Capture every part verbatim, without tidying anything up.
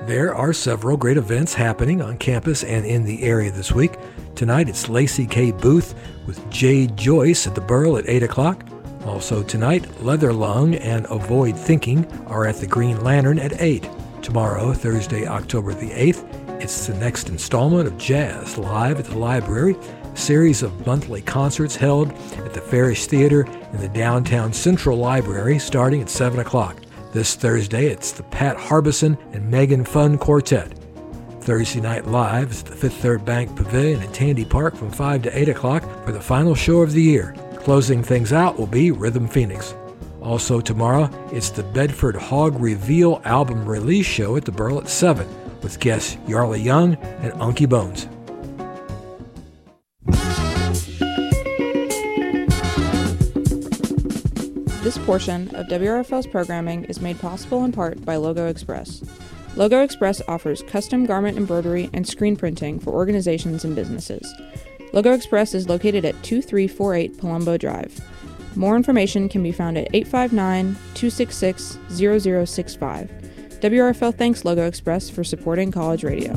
There are several great events happening on campus and in the area this week. Tonight it's Lacey K. Booth with Jade Joyce at the Burl at eight o'clock. Also tonight, Leather Lung and Avoid Thinking are at the Green Lantern at eight. Tomorrow, Thursday, October the eighth, it's the next installment of Jazz Live at the Library, a series of monthly concerts held at the Farish Theater in the downtown Central Library starting at seven o'clock. This Thursday, it's the Pat Harbison and Megan Fun Quartet. Thursday Night Live is at the Fifth Third Bank Pavilion at Tandy Park from five to eight o'clock for the final show of the year. Closing things out will be Rhythm Phoenix. Also tomorrow, it's the Bedford Hog Reveal album release show at the Burl at seven with guests Yarla Young and Unky Bones. This portion of W R F L's programming is made possible in part by Logo Express. Logo Express offers custom garment embroidery and screen printing for organizations and businesses. Logo Express is located at two three four eight Palumbo Drive. More information can be found at eight five nine, two six six, zero zero six five. W R F L thanks Logo Express for supporting college radio.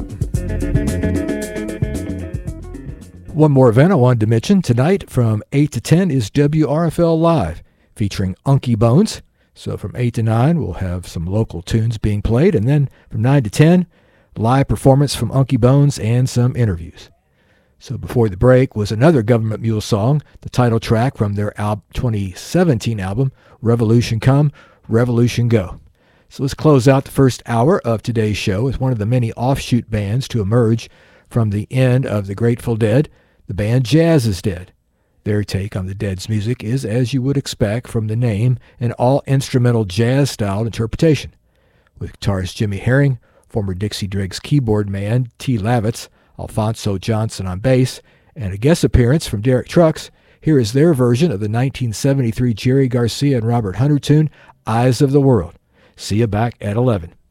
One more event I wanted to mention. Tonight from eight to ten is W R F L Live, featuring Unky Bones. So from eight to nine, we'll have some local tunes being played. And then from nine to ten, live performance from Unky Bones and some interviews. So before the break was another Government Mule song, the title track from their al- twenty seventeen album, Revolution Come, Revolution Go. So let's close out the first hour of today's show with one of the many offshoot bands to emerge from the end of the Grateful Dead, the band Jazz is Dead. Their take on the Dead's music is, as you would expect from the name, an all-instrumental jazz-style interpretation, with guitarist Jimmy Herring, former Dixie Dregs keyboard man T. Lavitz, Alfonso Johnson on bass, and a guest appearance from Derek Trucks. Here is their version of the nineteen seventy-three Jerry Garcia and Robert Hunter tune, Eyes of the World. See you back at eleven.